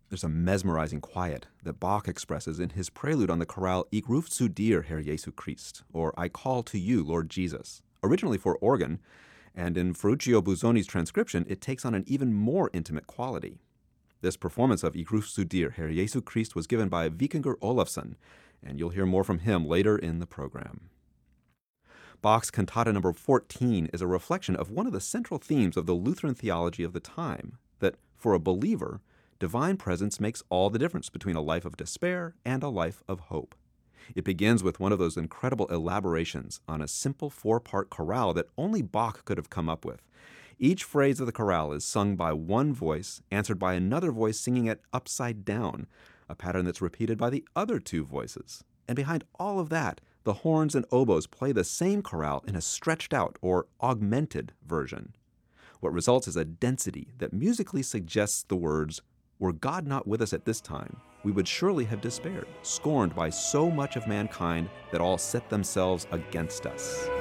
There's a mesmerizing quiet that Bach expresses in his prelude on the chorale Ich ruf zu dir, Herr Jesu Christ, or I call to you, Lord Jesus, originally for organ, and in Ferruccio Busoni's transcription, it takes on an even more intimate quality. This performance of Ich ruf zu dir, Herr Jesu Christ was given by Vikingur Olafsson, and you'll hear more from him later in the program. Bach's Cantata No. 14 is a reflection of one of the central themes of the Lutheran theology of the time, that for a believer, divine presence makes all the difference between a life of despair and a life of hope. It begins with one of those incredible elaborations on a simple four-part chorale that only Bach could have come up with. Each phrase of the chorale is sung by one voice, answered by another voice singing it upside down, a pattern that's repeated by the other two voices. And behind all of that, the horns and oboes play the same chorale in a stretched out or augmented version. What results is a density that musically suggests the words, "Were God not with us at this time, we would surely have despaired, scorned by so much of mankind that all set themselves against us."